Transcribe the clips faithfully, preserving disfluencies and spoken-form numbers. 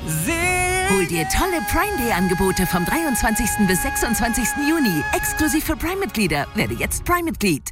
Hol dir tolle Prime Day Angebote vom dreiundzwanzigsten bis sechsundzwanzigsten Juni. Exklusiv für Prime-Mitglieder. Werde jetzt Prime-Mitglied.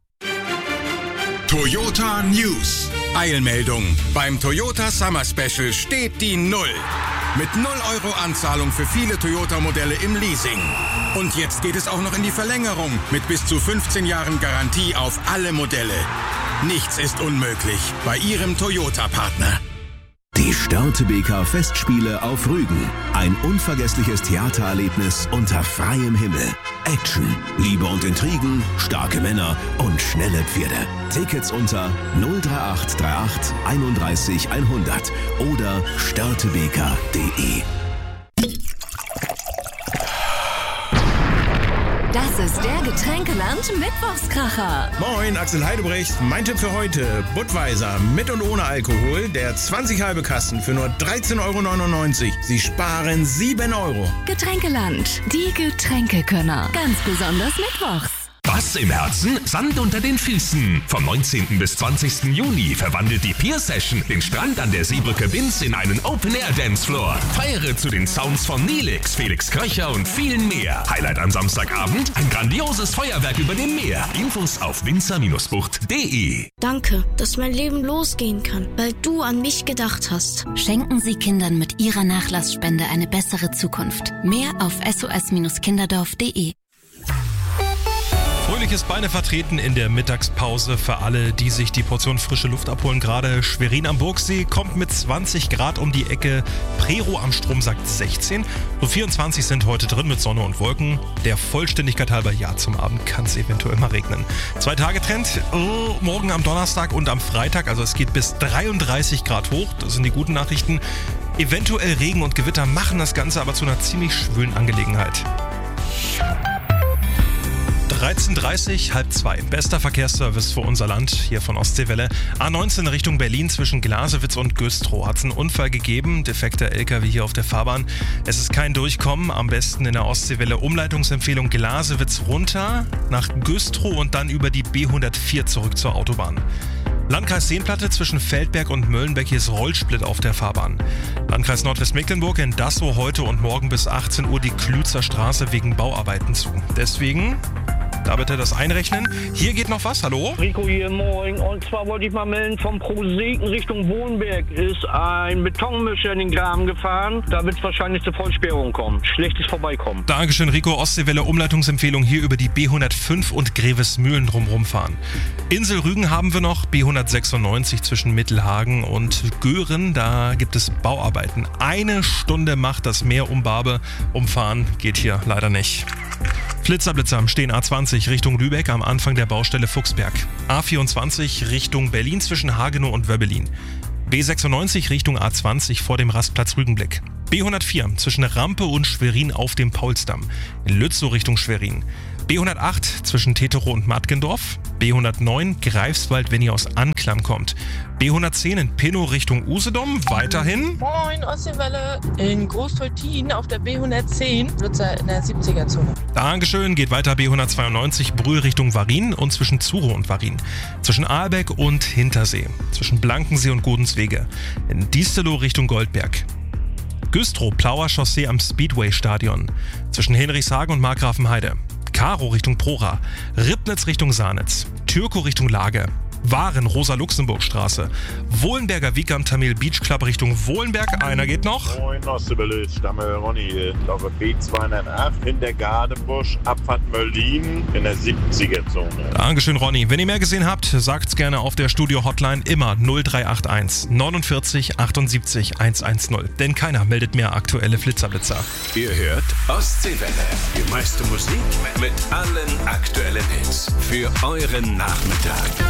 Toyota News. Eilmeldung. Beim Toyota Summer Special steht die Null. Mit null Euro Anzahlung für viele Toyota-Modelle im Leasing. Und jetzt geht es auch noch in die Verlängerung mit bis zu fünfzehn Jahren Garantie auf alle Modelle. Nichts ist unmöglich bei Ihrem Toyota-Partner. Die Störtebeker Festspiele auf Rügen. Ein unvergessliches Theatererlebnis unter freiem Himmel. Action, Liebe und Intrigen, starke Männer und schnelle Pferde. Tickets unter null drei acht drei acht einunddreißig hundert oder störtebeker punkt de. Das ist der Getränkeland Mittwochskracher. Moin, Axel Heidebrecht. Mein Tipp für heute: Budweiser mit und ohne Alkohol. Der zwanzig halbe Kasten für nur dreizehn Euro neunundneunzig. Sie sparen sieben Euro. Getränkeland, die Getränkekönner. Ganz besonders mittwochs. Bass im Herzen, Sand unter den Füßen. Vom neunzehnten bis zwanzigsten Juni verwandelt die Pier Session den Strand an der Seebrücke Binz in einen Open-Air-Dancefloor. Feiere zu den Sounds von Nelix, Felix Kröcher und vielen mehr. Highlight am Samstagabend: ein grandioses Feuerwerk über dem Meer. Infos auf winzer Bindestrich bucht punkt de. Danke, dass mein Leben losgehen kann, weil du an mich gedacht hast. Schenken Sie Kindern mit Ihrer Nachlassspende eine bessere Zukunft. Mehr auf s o s kinderdorf punkt de. Fröhliches Beinevertreten in der Mittagspause für alle, die sich die Portion frische Luft abholen. Gerade Schwerin am Burgsee kommt mit zwanzig Grad um die Ecke. Prero am Strom sagt sechzehn. So vierundzwanzig sind heute drin mit Sonne und Wolken. Der Vollständigkeit halber, ja, zum Abend kann es eventuell mal regnen. Zwei Tage Trend, oh, morgen am Donnerstag und am Freitag. Also es geht bis dreiunddreißig Grad hoch. Das sind die guten Nachrichten. Eventuell Regen und Gewitter machen das Ganze aber zu einer ziemlich schwülen Angelegenheit. dreizehn Uhr dreißig, halb zwei. Bester Verkehrsservice für unser Land, hier von Ostseewelle. A neunzehn Richtung Berlin zwischen Glasewitz und Güstrow. Hat es einen Unfall gegeben, defekter L K W hier auf der Fahrbahn. Es ist kein Durchkommen, am besten in der Ostseewelle. Umleitungsempfehlung: Glasewitz runter, nach Güstrow und dann über die B hundertvier zurück zur Autobahn. Landkreis Seenplatte zwischen Feldberg und Möllenbeck, hier ist Rollsplit auf der Fahrbahn. Landkreis Nordwestmecklenburg: in Dassow heute und morgen bis achtzehn Uhr die Klützer Straße wegen Bauarbeiten zu. Deswegen da bitte das einrechnen. Hier geht noch was, hallo? Rico hier, moin. Und zwar wollte ich mal melden, vom Proseken Richtung Wohnberg ist ein Betonmischer in den Graben gefahren. Da wird es wahrscheinlich zur Vollsperrung kommen. Schlechtes Vorbeikommen. Dankeschön, Rico. Ostseewelle Umleitungsempfehlung: hier über die B hundertfünf und Grevesmühlen drumherum fahren. Insel Rügen haben wir noch, B hundertsechsundneunzig zwischen Mittelhagen und Göhren. Da gibt es Bauarbeiten. Eine Stunde macht das Meer um Barbe. Umfahren geht hier leider nicht. Flitzerblitzer am Stehen: A zwanzig Richtung Lübeck am Anfang der Baustelle Fuchsberg. A vierundzwanzig Richtung Berlin zwischen Hagenow und Wöbbelin. B sechsundneunzig Richtung A zwanzig vor dem Rastplatz Rügenblick. B hundertvier zwischen Rampe und Schwerin auf dem Paulsdamm. In Lützow Richtung Schwerin. B hundertacht zwischen Teterow und Mattgendorf. B hundertneun Greifswald, wenn ihr aus Anklam kommt. B hundertzehn in Pinnow Richtung Usedom. Weiterhin Moin, Ostseewelle in Großtoltin auf der B hundertzehn, Blitzer in der siebziger-Zone. Dankeschön, geht weiter B hundertzweiundneunzig Brühl Richtung Varin und zwischen Zurow und Varin. Zwischen Ahlbeck und Hintersee. Zwischen Blankensee und Godenswege. In Diestelow Richtung Goldberg. Güstrow Plauer Chaussee am Speedway-Stadion. Zwischen Henrichshagen und Markgrafenheide. Karow Richtung Prora. Ribnitz Richtung Sahnitz. Türkow Richtung Lage. Waren Rosa-Luxemburg-Straße. Wohlenberger Weg am Tamil Beach Club Richtung Wohlenberg. Einer geht noch. Moin, Ostseewelle, Stamme Ronny hier. Ich glaube B zweihundertacht in der Gardebusch, Abfahrt Möllin in der siebziger-Zone. Dankeschön, Ronny. Wenn ihr mehr gesehen habt, sagt's gerne auf der Studio-Hotline, immer null drei acht eins neunundvierzig achtundsiebzig hundertzehn. Denn keiner meldet mehr aktuelle Flitzerblitzer. Ihr hört Ostseewelle. Die meiste Musik mit allen aktuellen Hits für euren Nachmittag.